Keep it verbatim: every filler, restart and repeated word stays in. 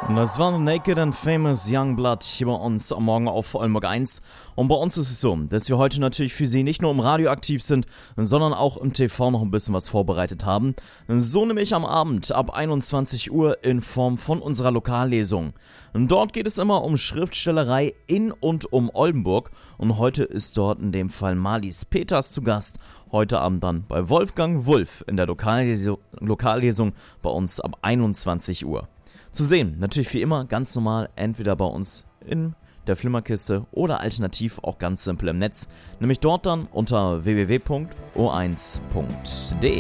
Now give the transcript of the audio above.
Das war Naked and Famous Youngblood hier bei uns am Morgen auf Oldenburg eins. Und bei uns ist es so, dass wir heute natürlich für Sie nicht nur im Radio aktiv sind, sondern auch im T V noch ein bisschen was vorbereitet haben. So nämlich am Abend ab einundzwanzig Uhr in Form von unserer Lokallesung. Dort geht es immer um Schriftstellerei in und um Oldenburg. Und heute ist dort in dem Fall Marlies Peters zu Gast. Heute Abend dann bei Wolfgang Wulff in der Lokallesung, Lokallesung bei uns ab einundzwanzig Uhr. Zu sehen, natürlich wie immer, ganz normal, entweder bei uns in der Flimmerkiste oder alternativ auch ganz simpel im Netz, nämlich dort dann unter w w w punkt o eins punkt d e.